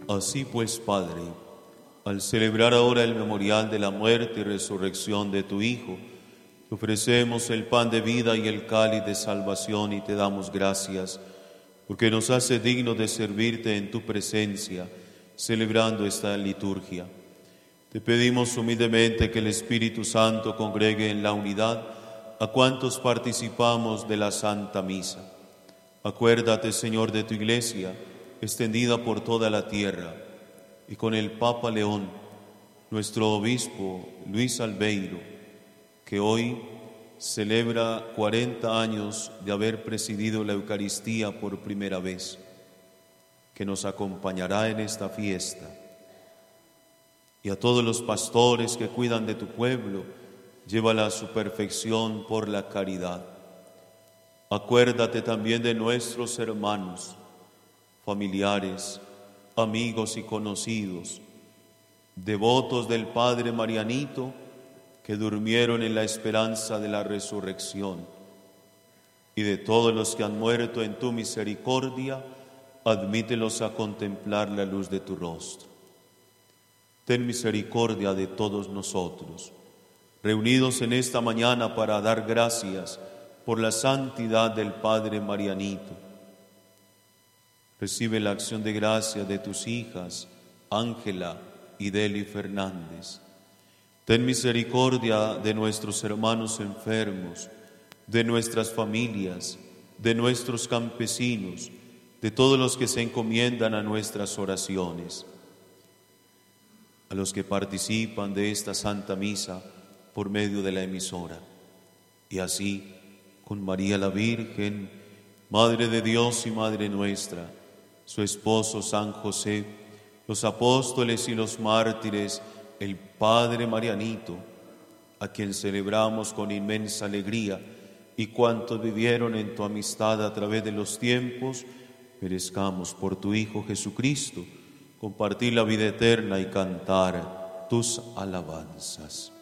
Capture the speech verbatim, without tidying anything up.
Así pues, Padre, al celebrar ahora el memorial de la muerte y resurrección de tu Hijo, te ofrecemos el pan de vida y el cáliz de salvación y te damos gracias, porque nos hace dignos de servirte en tu presencia, celebrando esta liturgia. Te pedimos humildemente que el Espíritu Santo congregue en la unidad a cuantos participamos de la Santa Misa. Acuérdate, Señor, de tu Iglesia, extendida por toda la tierra, y con el Papa León, nuestro obispo Luis Albeiro, que hoy celebra cuarenta años de haber presidido la Eucaristía por primera vez, que nos acompañará en esta fiesta, y a todos los pastores que cuidan de tu pueblo, llévala a su perfección por la caridad. Acuérdate también de nuestros hermanos, familiares, amigos y conocidos, devotos del Padre Marianito, que durmieron en la esperanza de la resurrección, y de todos los que han muerto en tu misericordia, admítelos a contemplar la luz de tu rostro. Ten misericordia de todos nosotros, reunidos en esta mañana para dar gracias por la santidad del Padre Marianito. Recibe la acción de gracia de tus hijas, Ángela y Deli Fernández. Ten misericordia de nuestros hermanos enfermos, de nuestras familias, de nuestros campesinos, de todos los que se encomiendan a nuestras oraciones. A los que participan de esta Santa Misa por medio de la emisora. Y así, con María la Virgen, Madre de Dios y Madre nuestra, su esposo San José, los apóstoles y los mártires, el Padre Marianito, a quien celebramos con inmensa alegría, y cuantos vivieron en tu amistad a través de los tiempos, merezcamos por tu Hijo Jesucristo compartir la vida eterna y cantar tus alabanzas.